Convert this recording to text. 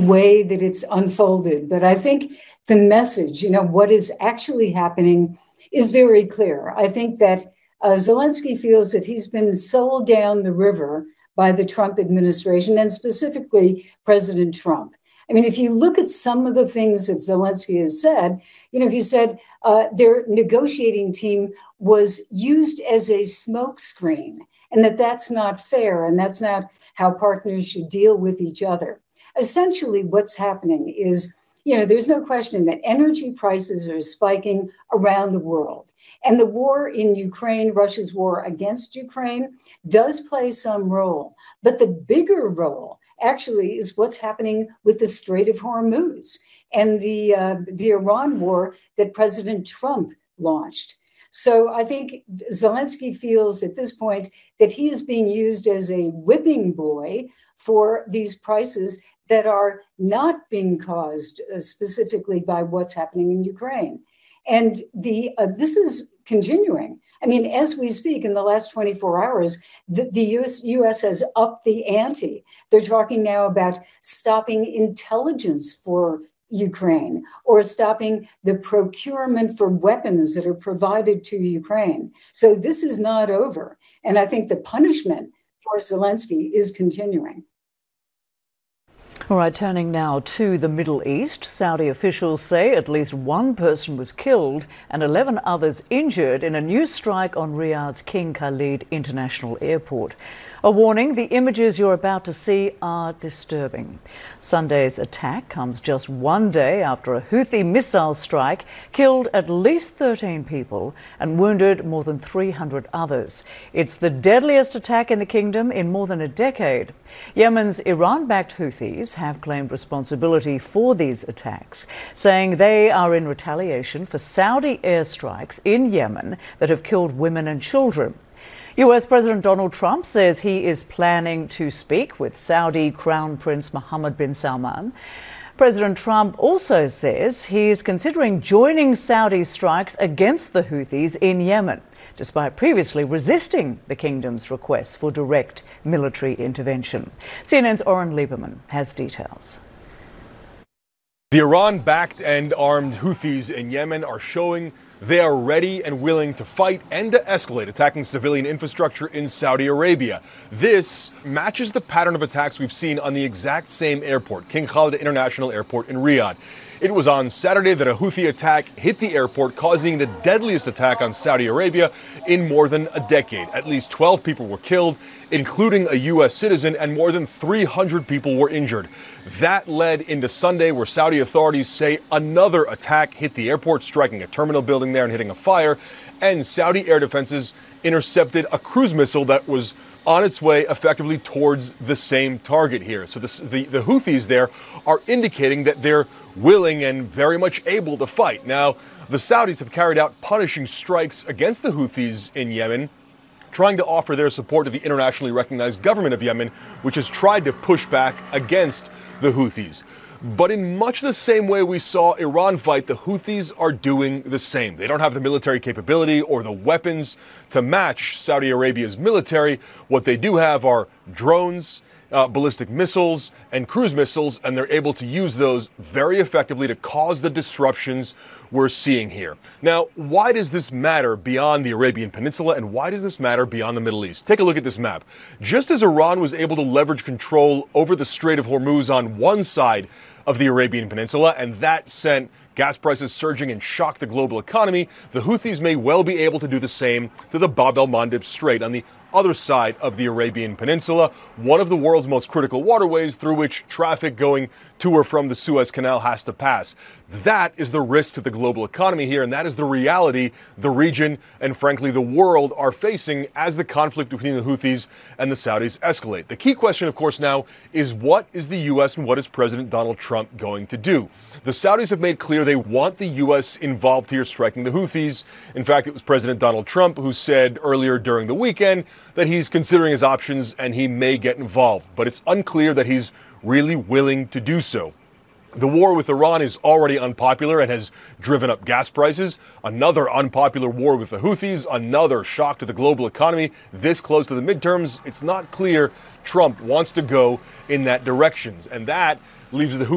way that it's unfolded. But I think the message, what is actually happening is very clear. I think that Zelensky feels that he's been sold down the river by the Trump administration and specifically President Trump. I mean, if you look at some of the things that Zelensky has said, he said their negotiating team was used as a smokescreen and that's not fair and that's not how partners should deal with each other. Essentially, what's happening is, there's no question that energy prices are spiking around the world. And the war in Ukraine, Russia's war against Ukraine, does play some role. But the bigger role actually is what's happening with the Strait of Hormuz and the Iran war that President Trump launched. So I think Zelensky feels at this point that he is being used as a whipping boy for these prices that are not being caused specifically by what's happening in Ukraine. And this is continuing. I mean, as we speak, in the last 24 hours, the U.S. has upped the ante. They're talking now about stopping intelligence for Ukraine or stopping the procurement for weapons that are provided to Ukraine. So this is not over. And I think the punishment for Zelensky is continuing. All right, turning now to the Middle East. Saudi officials say at least one person was killed and 11 others injured in a new strike on Riyadh's King Khalid International Airport. A warning, the images you're about to see are disturbing. Sunday's attack comes just one day after a Houthi missile strike killed at least 13 people and wounded more than 300 others. It's the deadliest attack in the kingdom in more than a decade. Yemen's Iran-backed Houthis have claimed responsibility for these attacks, saying they are in retaliation for Saudi airstrikes in Yemen that have killed women and children. US President Donald Trump says he is planning to speak with Saudi Crown Prince Mohammed bin Salman. President Trump also says he is considering joining Saudi strikes against the Houthis in Yemen, despite previously resisting the kingdom's requests for direct military intervention. CNN's Oren Lieberman has details. The Iran-backed and armed Houthis in Yemen are showing they are ready and willing to fight and to escalate attacking civilian infrastructure in Saudi Arabia. This matches the pattern of attacks we've seen on the exact same airport, King Khalid International Airport in Riyadh. It was on Saturday that a Houthi attack hit the airport, causing the deadliest attack on Saudi Arabia in more than a decade. At least 12 people were killed, including a U.S. citizen, and more than 300 people were injured. That led into Sunday, where Saudi authorities say another attack hit the airport, striking a terminal building there and hitting a fire. And Saudi air defenses intercepted a cruise missile that was on its way effectively towards the same target here. So the Houthis there are indicating that they're willing and very much able to fight. Now, the Saudis have carried out punishing strikes against the Houthis in Yemen, trying to offer their support to the internationally recognized government of Yemen, which has tried to push back against the Houthis. But in much the same way we saw Iran fight, the Houthis are doing the same. They don't have the military capability or the weapons to match Saudi Arabia's military. What they do have are drones, ballistic missiles, and cruise missiles, and they're able to use those very effectively to cause the disruptions we're seeing here. Now, why does this matter beyond the Arabian Peninsula, and why does this matter beyond the Middle East? Take a look at this map. Just as Iran was able to leverage control over the Strait of Hormuz on one side of the Arabian Peninsula, and that sent gas prices surging and shocked the global economy, the Houthis may well be able to do the same to the Bab el-Mandeb Strait on the other side of the Arabian Peninsula, one of the world's most critical waterways through which traffic going to or from the Suez Canal has to pass. That is the risk to the global economy here, and that is the reality the region and, frankly, the world are facing as the conflict between the Houthis and the Saudis escalate. The key question, of course, now is what is the U.S. and what is President Donald Trump going to do? The Saudis have made clear they want the U.S. involved here striking the Houthis. In fact, it was President Donald Trump who said earlier during the weekend that he's considering his options and he may get involved, but it's unclear that he's really willing to do so. The war with Iran is already unpopular and has driven up gas prices. Another unpopular war with the Houthis, another shock to the global economy. This close to the midterms, it's not clear Trump wants to go in that direction, and that leaves the Houthis